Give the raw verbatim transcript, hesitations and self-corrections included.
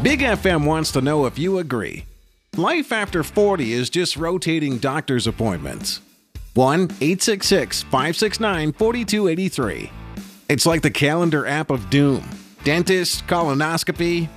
Big F M wants to know if you agree. Life after forty is just rotating doctor's appointments. one eight six six, five six nine, four two eight three. It's like the calendar app of doom. Dentist, colonoscopy,